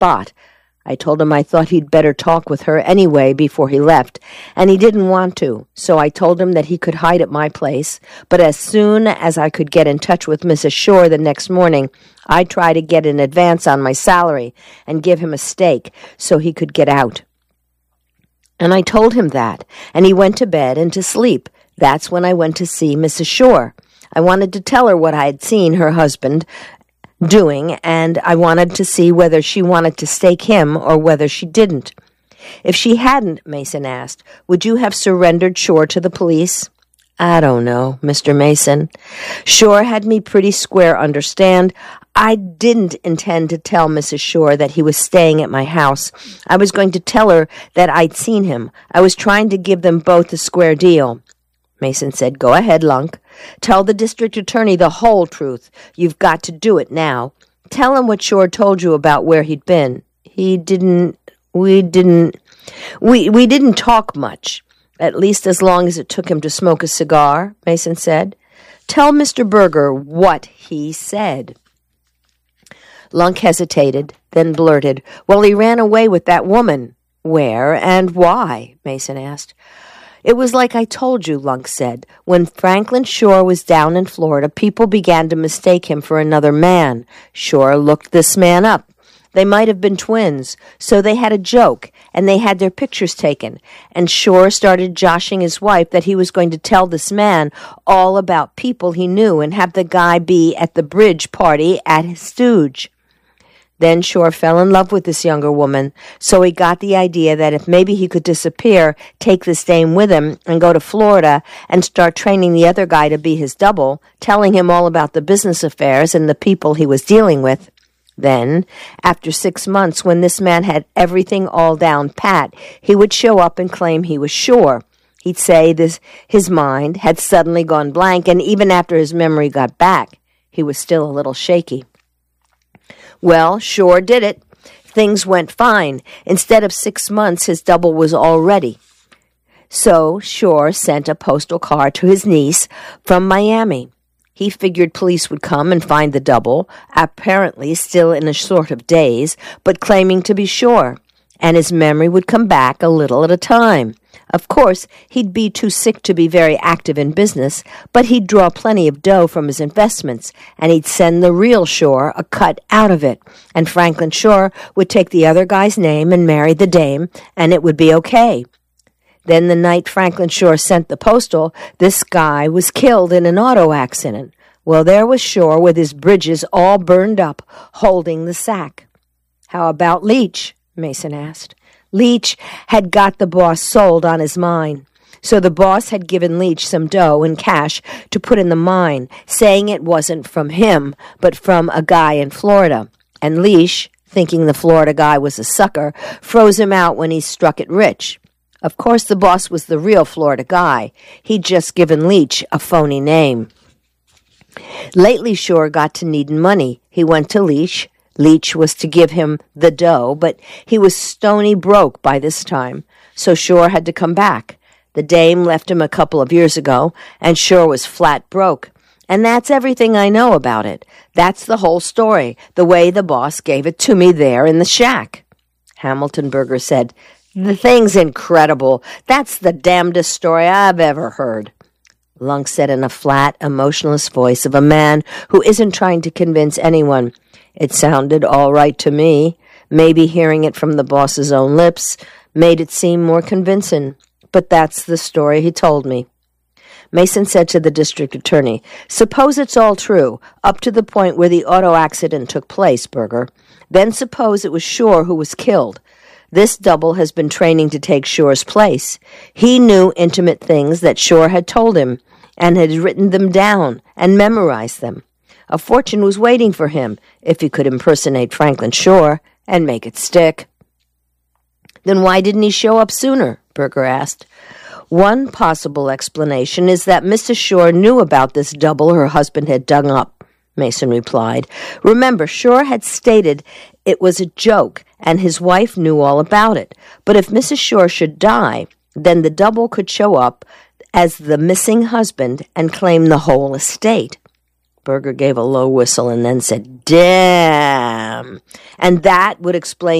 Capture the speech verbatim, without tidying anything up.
spot. I told him I thought he'd better talk with her anyway before he left, and he didn't want to, so I told him that he could hide at my place, but as soon as I could get in touch with Missus Shore the next morning, I'd try to get an advance on my salary and give him a stake so he could get out. And I told him that, and he went to bed and to sleep. That's when I went to see Missus Shore. I wanted to tell her what I had seen her husband doing, and I wanted to see whether she wanted to stake him or whether she didn't. If she hadn't, Mason asked, would you have surrendered Shore to the police? I don't know, Mister Mason. Shore had me pretty square, understand. I didn't intend to tell Missus Shore that he was staying at my house. I was going to tell her that I'd seen him. I was trying to give them both a square deal. Mason said, go ahead, Lunk. Tell the district attorney the whole truth. You've got to do it now. Tell him what Shore told you about where he'd been. He didn't, we didn't, we, we didn't talk much, at least as long as it took him to smoke a cigar, Mason said. Tell Mister Berger what he said. Lunk hesitated, then blurted, well, he ran away with that woman. Where and why? Mason asked. It was like I told you, Lunk said. When Franklin Shore was down in Florida, people began to mistake him for another man. Shore looked this man up. They might have been twins, so they had a joke, and they had their pictures taken. And Shore started joshing his wife that he was going to tell this man all about people he knew and have the guy be at the bridge party at his stooge. Then Shore fell in love with this younger woman, so he got the idea that if maybe he could disappear, take this dame with him, and go to Florida and start training the other guy to be his double, telling him all about the business affairs and the people he was dealing with. Then, after six months, when this man had everything all down pat, he would show up and claim he was Shore. He'd say this his mind had suddenly gone blank, and even after his memory got back, he was still a little shaky. Well, Shore did it. Things went fine. Instead of six months, his double was all ready. So Shore sent a postal card to his niece from Miami. He figured police would come and find the double, apparently still in a sort of daze, but claiming to be Shore, and his memory would come back a little at a time. Of course, he'd be too sick to be very active in business, but he'd draw plenty of dough from his investments, and he'd send the real Shore a cut out of it, and Franklin Shore would take the other guy's name and marry the dame, and it would be okay. Then the night Franklin Shore sent the postal, this guy was killed in an auto accident. Well, there was Shore with his bridges all burned up, holding the sack. How about Leach? Mason asked. Leach had got the boss sold on his mine. So the boss had given Leach some dough and cash to put in the mine, saying it wasn't from him, but from a guy in Florida. And Leach, thinking the Florida guy was a sucker, froze him out when he struck it rich. Of course, the boss was the real Florida guy. He'd just given Leach a phony name. Lately, Shore got to needing money. He went to Leach. Leach was to give him the dough, but he was stony broke by this time, so Shore had to come back. The dame left him a couple of years ago, and Shore was flat broke. And that's everything I know about it. That's the whole story, the way the boss gave it to me there in the shack. Hamilton Berger said, The thing's incredible. That's the damnedest story I've ever heard. Lunk said in a flat, emotionless voice of a man who isn't trying to convince anyone. It sounded all right to me. Maybe hearing it from the boss's own lips made it seem more convincing. But that's the story he told me. Mason said to the district attorney, Suppose it's all true, up to the point where the auto accident took place, Berger. Then suppose it was Shore who was killed. This double has been training to take Shore's place. He knew intimate things that Shore had told him, and had written them down and memorized them. A fortune was waiting for him if he could impersonate Franklin Shore and make it stick. Then why didn't he show up sooner? Berger asked. One possible explanation is that Missus Shore knew about this double her husband had dug up, Mason replied. Remember, Shore had stated it was a joke, and his wife knew all about it. But if Missus Shore should die, then the double could show up as the missing husband and claim the whole estate. Berger gave a low whistle and then said, "Damn." And that would explain